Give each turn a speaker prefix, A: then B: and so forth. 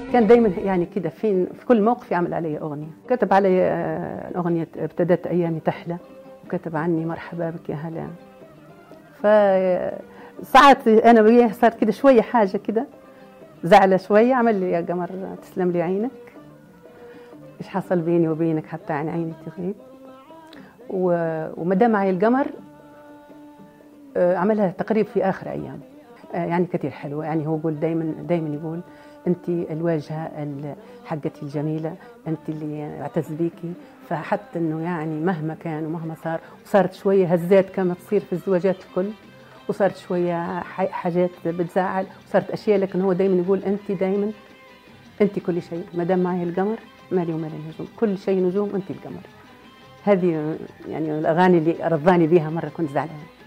A: كان دايما يعني كده في كل موقف يعمل علي أغنية. كتب علي أغنية ابتدت أيامي تحلى، وكتب عني مرحبا بك يا هلا. فصعدت أنا وياه صار كده شوية حاجة كده، زعلة شوية، عمل لي يا قمر تسلم لي عينك، إيش حصل بيني وبينك حتى عن عيني تغيب. ومدام معي القمر عملها تقريب في آخر أيام، يعني كثير حلوة. يعني هو يقول دايما يقول أنت الواجهة حقتي الجميلة، أنت اللي أعتز بيكي. فحتى أنه يعني مهما كان ومهما صار، وصارت شوية هزات كما تصير في الزواجات الكل، وصارت شوية حاجات بتزعل، وصارت أشياء، لكن هو دايما يقول أنت كل شيء، ما دام معي القمر مالي ومال النجوم، كل شيء نجوم، أنت القمر. هذه يعني الأغاني اللي رضاني بها مرة كنت زعلانة.